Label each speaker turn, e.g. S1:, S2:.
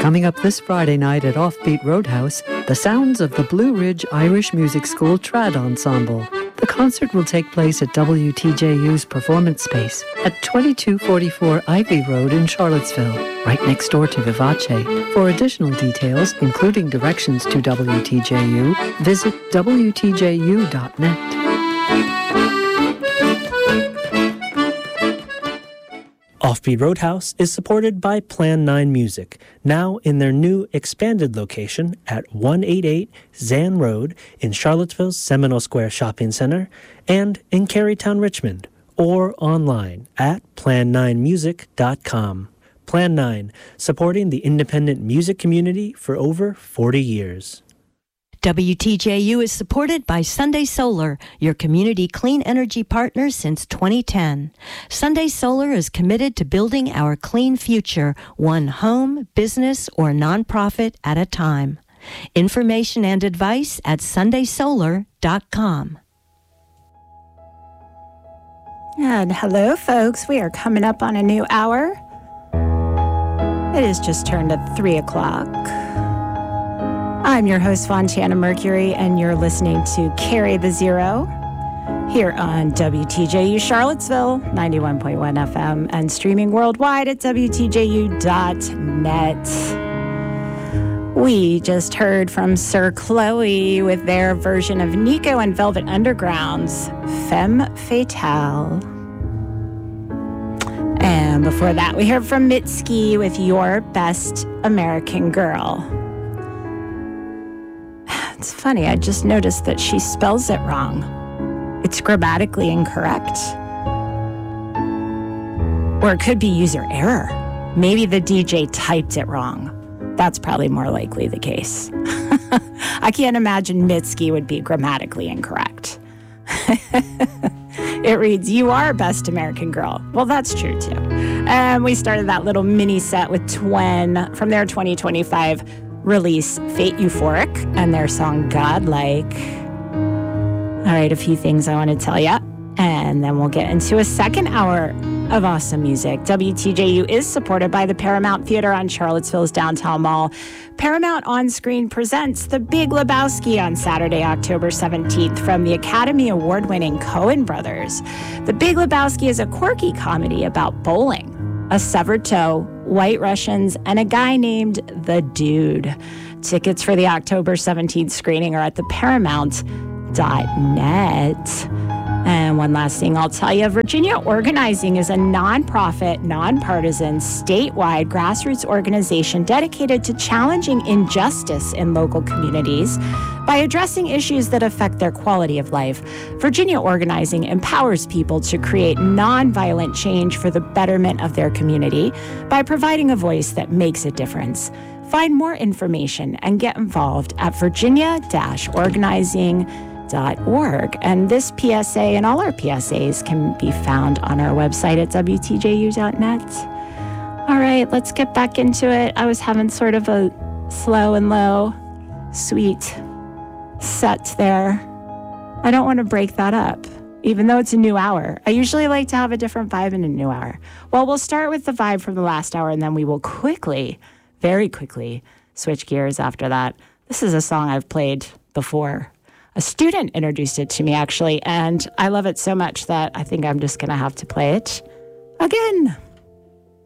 S1: Coming up this Friday night at Offbeat Roadhouse, the sounds of the Blue Ridge Irish Music School Trad Ensemble. The concert will take place at WTJU's Performance Space at 2244 Ivy Road in Charlottesville, right next door to Vivace. For additional details, including directions to WTJU, visit WTJU.net.
S2: Offbeat Roadhouse is supported by Plan 9 Music, now in their new expanded location at 188 Zan Road in Charlottesville's Seminole Square Shopping Center and in Carytown, Richmond, or online at plan9music.com. Plan 9, supporting the independent music community for over 40 years.
S3: WTJU is supported by Sunday Solar, your community clean energy partner since 2010. Sunday Solar is committed to building our clean future, one home, business, or nonprofit at a time. Information and advice at sundaysolar.com.
S4: And hello, folks. We are coming up on a new hour. It has just turned at 3 o'clock. I'm your host, Fontana Mercury, and you're listening to Carry the Zero here on WTJU Charlottesville, 91.1 FM, and streaming worldwide at WTJU.net. We just heard from Sir Chloe with their version of Nico and Velvet Underground's Femme Fatale. And before that, we heard from Mitski with Your Best American Girl. It's funny, I just noticed that she spells it wrong. It's grammatically incorrect. Or it could be user error. Maybe the DJ typed it wrong. That's probably more likely the case. I can't imagine Mitski would be grammatically incorrect. It reads, You Are Best American Girl. Well, that's true too. And we started that little mini set with Twen from their 2025 release Fate Euphoric and their song Godlike. All right, a few things I want to tell you, and then we'll get into a second hour of awesome music. WTJU is supported by the Paramount Theater on Charlottesville's downtown mall. Paramount On Screen presents The Big Lebowski on Saturday, October 17th from the Academy Award-winning Coen brothers. The Big Lebowski is a quirky comedy about bowling, a severed toe, White Russians, and a guy named The Dude. Tickets for the October 17th screening are at the Paramount.net. And one last thing I'll tell you, Virginia Organizing is a nonprofit, nonpartisan, statewide grassroots organization dedicated to challenging injustice in local communities by addressing issues that affect their quality of life. Virginia Organizing empowers people to create nonviolent change for the betterment of their community by providing a voice that makes a difference. Find more information and get involved at virginia-organizing.org. And this PSA and all our PSAs can be found on our website at WTJU.net. All right, let's get back into it. I was having sort of a slow and low, sweet set there. I don't want to break that up, even though it's a new hour. I usually like to have a different vibe in a new hour. Well, we'll start with the vibe from the last hour, and then we will quickly, very quickly, switch gears after that. This is a song I've played before. A student introduced it to me, actually, and I love it so much that I think I'm just going to have to play it again.